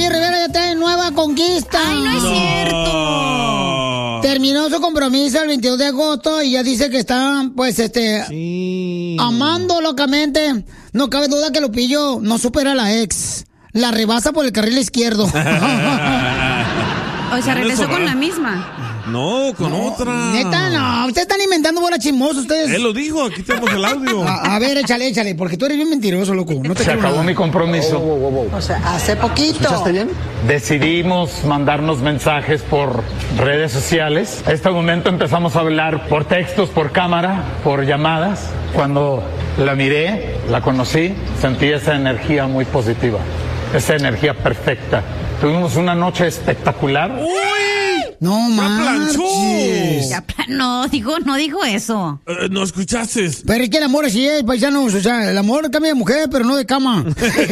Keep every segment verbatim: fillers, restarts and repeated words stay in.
Lupillo Rivera ya está en nueva conquista. Ay, no es No. cierto. Terminó su compromiso el veintidós de agosto y ya dice que está, pues, este, Sí. amando locamente. No cabe duda que Lupillo no supera a la ex. La rebasa por el carril izquierdo. O sea, regresó Eso, con ¿verdad? la misma. No, con otra. Neta, no. Ustedes están inventando bola chismosos, ustedes. Él lo dijo, aquí tenemos el audio. A, a ver, échale, échale, porque tú eres bien mentiroso, loco. No te Se creo acabó nada. mi compromiso. O sea, hace poquito. Decidimos mandarnos mensajes por redes sociales. En este momento empezamos a hablar por textos, por cámara, por llamadas. Cuando la miré, la conocí, sentí esa energía muy positiva, esa energía perfecta. Tuvimos una noche espectacular. ¡Uy! No planchó! manches. Ya, pla- no, dijo, no dijo eso. Eh, ¿No escuchaste? Pero es que el amor así es, paisanos. O sea, el amor cambia de mujer, pero no de cama.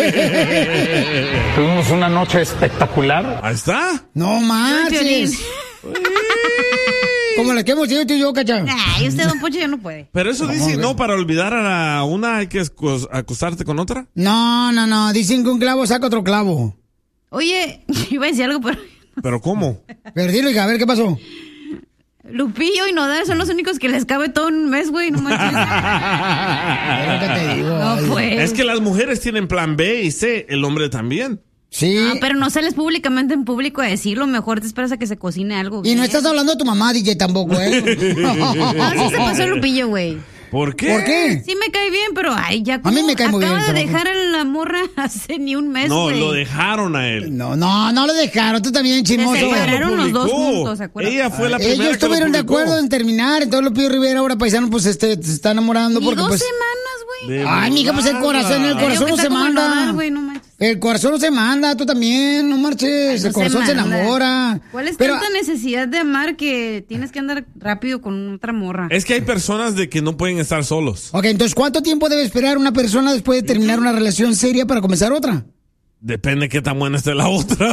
Tuvimos una noche espectacular. Ahí está. No Violín. manches. Como la que hemos tenido tú y yo, cacha. Ay, usted, don Poncho, ya no puede. Pero eso dice, no, para olvidar a la una hay que escos- acostarte con otra. No, no, no. Dicen que un clavo saca otro clavo. Oye, iba a decir algo, pero ¿Pero cómo? Pero dilo, hija, a ver qué pasó. Lupillo y Nodal son los únicos que les cabe todo un mes, güey, no manches. Es lo que te digo. No, ay. pues. Es que las mujeres tienen plan B y C, el hombre también. Sí. Ah, pero no sales públicamente en público a decirlo. Mejor te esperas a que se cocine algo. Y no bien. estás hablando de tu mamá, D J, tampoco, ¿eh? Ah, sí se pasó el Lupillo, güey. ¿Por qué? ¿Por qué? Sí me cae bien, pero ay, ya A mí me cae muy bien, acaba de chamaco. dejar a la morra hace ni un mes, No, güey. lo dejaron a él. No, no, no lo dejaron. Tú también, chismoso. Se separaron los dos publicó. juntos, acuérdate. Ella fue la Ellos primera que lo estuvieron de publicó. acuerdo en terminar, entonces Lupillo Rivera ahora paisano pues este se está enamorando Ni porque dos pues semanas, güey. De ay, mija, pues el volada. corazón, el Te digo corazón que no está se como manda. Nodal, güey, no manches. El corazón no se manda, tú también, no marches, No el corazón se, manda. enamora. ¿Cuál es Pero tanta necesidad de amar que tienes que andar rápido con otra morra? Es que hay personas de que no pueden estar solos. ok, entonces ¿cuánto tiempo debe esperar una persona después de terminar una relación seria para comenzar otra? Depende qué tan buena esté la otra.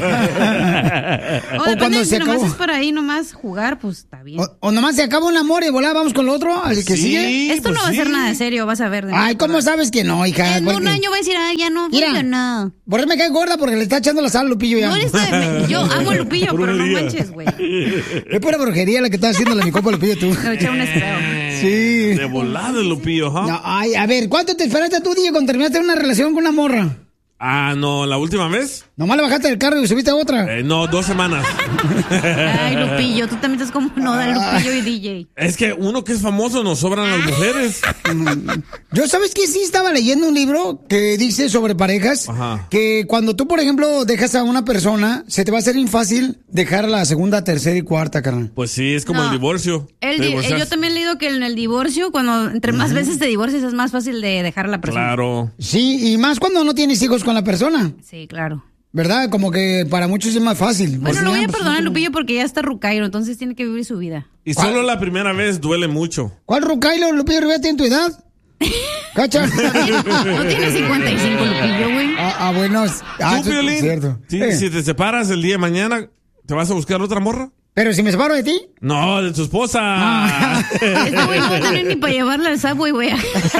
O, o depende, cuando si se nomás acabó. es para ahí nomás jugar, pues está bien. O, o nomás se acaba un amor y volá, vamos con el otro, al que Sí, sigue. Esto pues no va a ser sí. nada de serio, vas a ver. de Ay, mí, ¿cómo ¿verdad? sabes que no, hija? En Porque- un año va a decir, ay, ya no Mira, funcionó. por eso me cae gorda porque le está echando la sal a Lupillo ya. No eres de- yo amo a Lupillo, pero no Brujería. manches, güey. Es pura brujería la que está haciendo la mi copa Lupillo tú. Le eché un espejo. Sí. De volada, Lupillo, ¿ah? No, ay, a ver, ¿cuánto te esperaste tú, Diego, cuando terminaste una relación con una morra? Ah, no, la última vez. Nomás le bajaste del carro y subiste a otra. Eh, no, dos semanas. Ay, Lupillo, tú también estás como Nodal, Lupillo y D J. Es que uno que es famoso nos sobran las mujeres. Yo, ¿sabes qué? Sí estaba leyendo un libro que dice sobre parejas, Ajá. que cuando tú, por ejemplo, dejas a una persona, se te va a hacer infácil dejar a la segunda, tercera y cuarta, carnal. Pues sí, es como No. el divorcio. El Te di- divorcias. yo también he leído que en el divorcio, cuando entre más veces te divorcias, es más fácil de dejar a la persona. Claro. Sí, y más cuando no tienes hijos con la persona, Sí, claro. ¿verdad? Como que para muchos es más fácil. Bueno, Porque lo voy ya, a pues, perdonar a no- Lupillo porque ya está rucairo, entonces tiene que vivir su vida. Y solo la primera vez duele mucho. ¿Cuál Rucailo, Lupillo Rivera, tiene tu edad? ¿Cacha? No tiene cincuenta y cinco, Lupillo, güey. Ah, ah, bueno. es- Ah, ¿Tú, eso es Piolín? cierto. Sí, Eh, Si te separas el día de mañana, ¿te vas a buscar otra morra? Pero si me separo de ti. No, de tu esposa. Ah. Este güey no va a tener ni para llevarla al Subway, güey.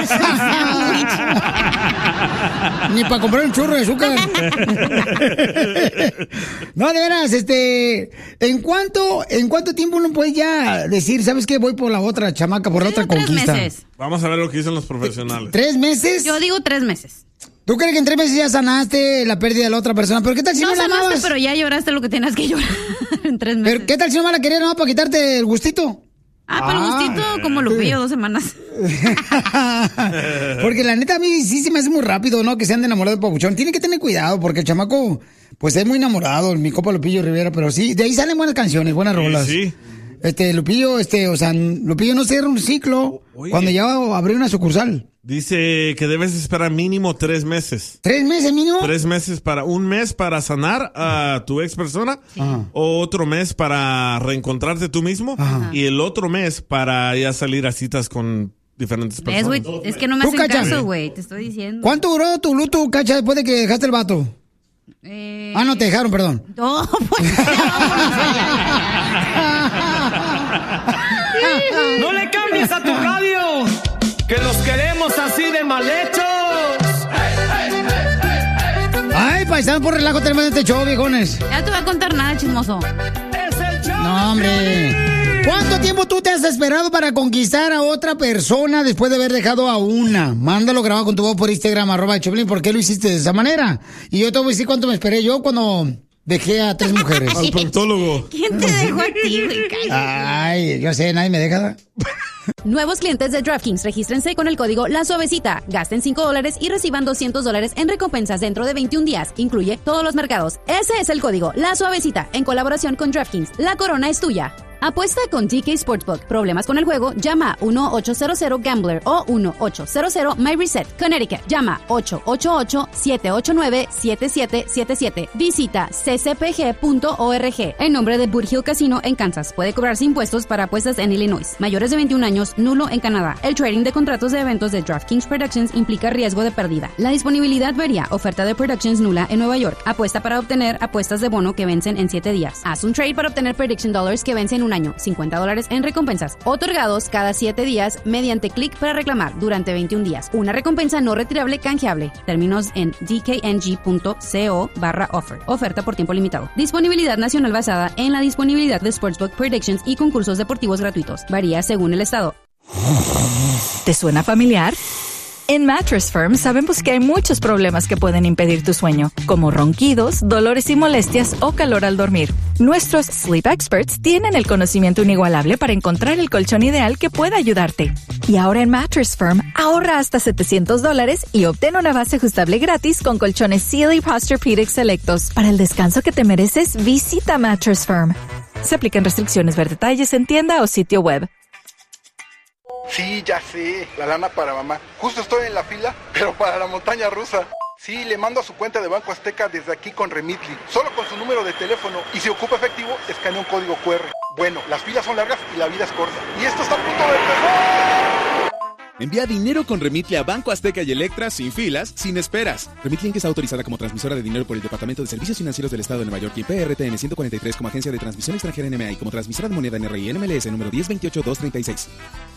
Ni para comprar un churro de azúcar. No, de veras, este, ¿en cuánto, en cuánto tiempo uno puede ya decir, sabes qué, voy por la otra chamaca, por la otra Tres conquista? meses. Vamos a ver lo que dicen los profesionales. ¿Tres meses? Yo digo tres meses. ¿Tú crees que en tres meses ya sanaste la pérdida de la otra persona? ¿Pero qué tal si no, No la sanaste, amabas? pero ya lloraste lo que tenías que llorar en tres meses. ¿Pero qué tal si no me la querías nomás para quitarte el gustito? Ah, para el gustito, como Lupillo, dos semanas. Porque la neta a mí sí se me hace muy rápido, ¿no? Que se han enamorado de Pabuchón. Tiene que tener cuidado porque el chamaco, pues es muy enamorado, mi copa Lupillo Rivera, pero sí, de ahí salen buenas canciones, buenas rolas. Sí, sí. Este, Lupillo, este, o sea, Lupillo no cierra un ciclo Oye. cuando ya abrió una sucursal. Dice que debes esperar mínimo tres meses. ¿Tres meses mínimo? Tres meses para, un mes para sanar a tu ex persona, Ajá. otro mes para reencontrarte tú mismo, Ajá. y el otro mes para ya salir a citas con diferentes ¿Ves, güey? personas. Es que no me ¿Tú, hacen Cacha? caso, güey. Te estoy diciendo. ¿Cuánto duró tu luto, Cacha, después de que dejaste el vato? Eh... Ah, no, te dejaron, perdón. No, pues ya vámonos allá. No le cambies a tu radio, que los queremos así de mal hechos. Ay, paisanos, por relajo tenemos este show, viejones. Ya no te voy a contar nada, chismoso. Es el show. No, hombre. ¿Cuánto tiempo tú te has esperado para conquistar a otra persona después de haber dejado a una? Mándalo grabado con tu voz por Instagram, arroba Choplin. ¿Por qué lo hiciste de esa manera? Y yo te voy a decir cuánto me esperé yo cuando dejé a tres mujeres. Al proctólogo. ¿Quién te dejó a ti, güey? Cállate. Ay, yo sé, nadie me deja. Nuevos clientes de DraftKings, regístrense con el código La Suavecita. Gasten cinco dólares y reciban doscientos dólares en recompensas dentro de veintiún días. Incluye todos los mercados. Ese es el código La Suavecita, en colaboración con DraftKings. La corona es tuya. Apuesta con D K Sportsbook. ¿Problemas con el juego? Llama a uno ocho cero cero Gambler o uno ocho cero cero My Reset. Connecticut. Llama ocho ocho ocho, siete ocho nueve, siete siete siete siete. Visita c c p g punto org. En nombre de Boot Hill Casino en Kansas. Puede cobrarse impuestos para apuestas en Illinois. Mayores de veintiún años, nulo en Canadá. El trading de contratos de eventos de DraftKings Productions implica riesgo de pérdida. La disponibilidad varía. Oferta de Productions nula en Nueva York. Apuesta para obtener apuestas de bono que vencen en siete días. Haz un trade para obtener Prediction Dollars que vencen en un año. cincuenta dólares en recompensas. Otorgados cada siete días mediante clic para reclamar durante veintiún días. Una recompensa no retirable canjeable. Términos en d k n g punto co barra offer. Oferta por tiempo limitado. Disponibilidad nacional basada en la disponibilidad de Sportsbook Predictions y concursos deportivos gratuitos. Varía según el estado. ¿Te suena familiar? En Mattress Firm sabemos que hay muchos problemas que pueden impedir tu sueño, como ronquidos, dolores y molestias o calor al dormir. Nuestros Sleep Experts tienen el conocimiento inigualable para encontrar el colchón ideal que pueda ayudarte. Y ahora en Mattress Firm, ahorra hasta setecientos dólares y obtén una base ajustable gratis con colchones Sealy Posturepedic selectos. Para el descanso que te mereces, visita Mattress Firm. Se aplican restricciones. Ver detalles en tienda o sitio web. Sí, ya sé, la lana para mamá. Justo estoy en la fila, pero para la montaña rusa. Sí, le mando a su cuenta de Banco Azteca desde aquí con Remitly, solo con su número de teléfono. Y si ocupa efectivo, escanea un código cu erre. Bueno, las filas son largas y la vida es corta. Y esto está a punto de empezar. Envía dinero con Remitly a Banco Azteca y Electra sin filas, sin esperas. Remitly Inc está autorizada como transmisora de dinero por el Departamento de Servicios Financieros del Estado de Nueva York y P R T N ciento cuarenta y tres como agencia de transmisión extranjera N M A y como transmisora de moneda N R I N M L S número diez veintiocho dos treinta y seis.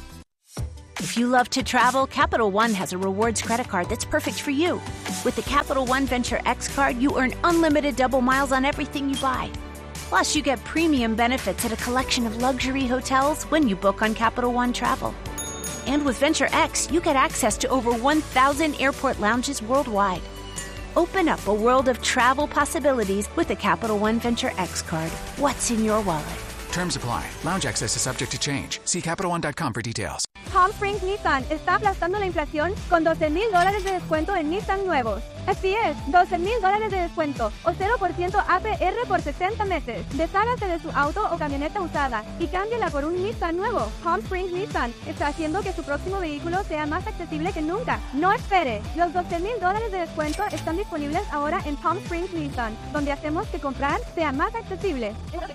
If you love to travel, Capital One has a rewards credit card that's perfect for you. With the Capital One Venture X card, you earn unlimited double miles on everything you buy. Plus, you get premium benefits at a collection of luxury hotels when you book on Capital One Travel. And with Venture X, you get access to over one thousand airport lounges worldwide. Open up a world of travel possibilities with the Capital One Venture X card. What's in your wallet? Terms apply. Lounge access is subject to change. See Capital One dot com for details. Palm Springs Nissan está aplastando la inflación con doce mil dólares de descuento en Nissan nuevos. Así es, doce mil dólares de descuento o cero por ciento A P R por sesenta meses. Deshágase de su auto o camioneta usada y cámbiala por un Nissan nuevo. Palm Springs Nissan está haciendo que su próximo vehículo sea más accesible que nunca. No espere. Los doce mil dólares de descuento están disponibles ahora en Palm Springs Nissan, donde hacemos que comprar sea más accesible.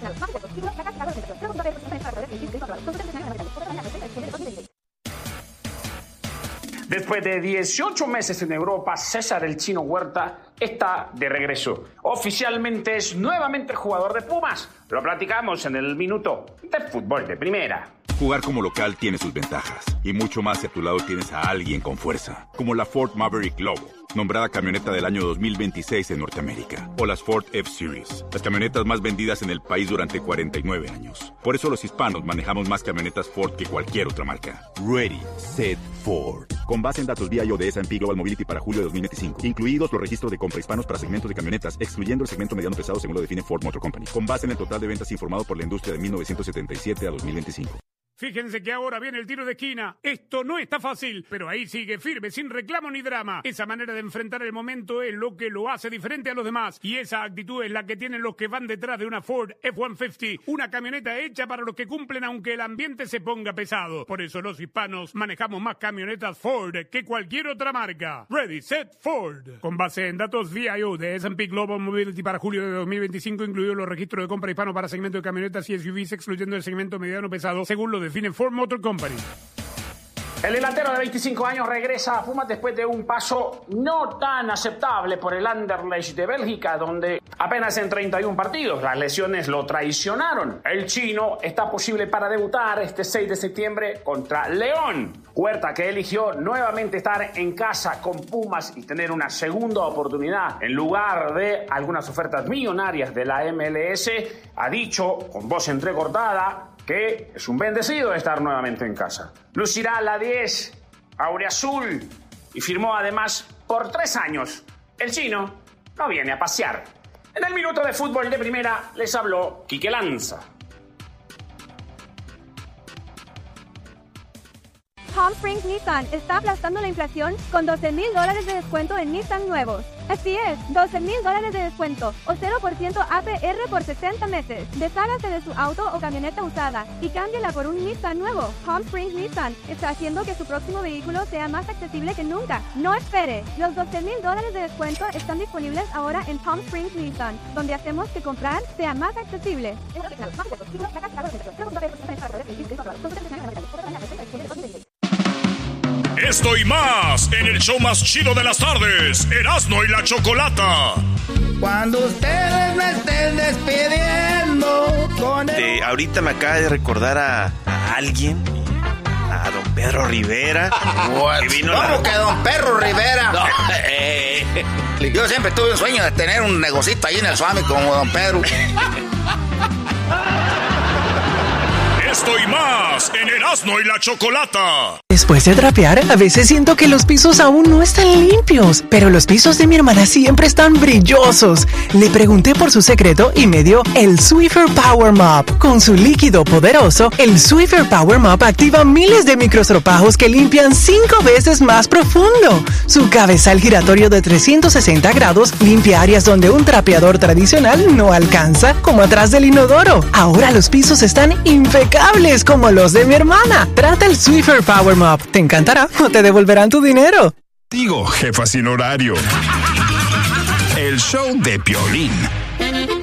Después de dieciocho meses en Europa, César el Chino Huerta está de regreso. Oficialmente es nuevamente jugador de Pumas. Lo platicamos en el minuto de fútbol de primera. Jugar como local tiene sus ventajas, y mucho más si a tu lado tienes a alguien con fuerza, como la Ford Maverick Lobo, nombrada camioneta del año dos mil veintiséis en Norteamérica, o las Ford F-Series, las camionetas más vendidas en el país durante cuarenta y nueve años. Por eso los hispanos manejamos más camionetas Ford que cualquier otra marca. Ready, Set, Ford. Con base en datos V I O de S and P Global Mobility para julio de dos mil veinticinco, incluidos los registros de compra hispanos para segmentos de camionetas, excluyendo el segmento mediano pesado según lo define Ford Motor Company, con base en el total de ventas informado por la industria de mil novecientos setenta y siete a dos mil veinticinco. Fíjense que ahora viene el tiro de esquina. Esto no está fácil, pero ahí sigue firme, sin reclamo ni drama. Esa manera de enfrentar el momento es lo que lo hace diferente a los demás. Y esa actitud es la que tienen los que van detrás de una Ford F ciento cincuenta, una camioneta hecha para los que cumplen aunque el ambiente se ponga pesado. Por eso los hispanos manejamos más camionetas Ford que cualquier otra marca. Ready, Set, Ford. Con base en datos V I O de S and P Global Mobility para julio de dos mil veinticinco, incluidos los registros de compra hispano para segmento de camionetas y S U Vs, excluyendo el segmento mediano pesado, según lo define Ford Motor Company. El delantero de veinticinco años regresa a Pumas después de un paso no tan aceptable por el Anderlecht de Bélgica, donde apenas en treinta y uno partidos las lesiones lo traicionaron. El chino está posible para debutar este seis de septiembre contra León. Huerta, que eligió nuevamente estar en casa con Pumas y tener una segunda oportunidad en lugar de algunas ofertas millonarias de la M L S, ha dicho con voz entrecortada que es un bendecido estar nuevamente en casa. Lucirá la diez aureazul y firmó además por tres años. El chino no viene a pasear. En el minuto de fútbol de primera les habló Quique Lanza. Palm Springs Nissan está aplastando la inflación con doce mil dólares de descuento en Nissan nuevos. Así es, doce mil dólares de descuento o cero por ciento A P R por sesenta meses. Deshágase de su auto o camioneta usada y cámbiela por un Nissan nuevo. Palm Springs Nissan está haciendo que su próximo vehículo sea más accesible que nunca. No espere. Los doce mil dólares de descuento están disponibles ahora en Palm Springs Nissan, donde hacemos que comprar sea más accesible. Esto y más en el show más chido de las tardes, Erasmo y la Chocolata. Cuando ustedes me estén despidiendo con el... Eh, ahorita me acaba de recordar a, a alguien, a don Pedro Rivera. Que vino ¿Cómo la... que don Pedro Rivera? No, eh. Yo siempre tuve un sueño de tener un negocito ahí en el Suami como don Pedro. Esto y más en Erasmo y la Chocolata. Después de trapear, a veces siento que los pisos aún no están limpios, pero los pisos de mi hermana siempre están brillosos. Le pregunté por su secreto y me dio el Swiffer Power Mop. Con su líquido poderoso, el Swiffer Power Mop activa miles de microstropajos que limpian cinco veces más profundo. Su cabezal giratorio de trescientos sesenta grados limpia áreas donde un trapeador tradicional no alcanza, como atrás del inodoro. Ahora los pisos están impecables como los de mi hermana. Trata el Swiffer Power Mop. Te encantará o te devolverán tu dinero. Digo, jefa sin horario. El show de Piolín.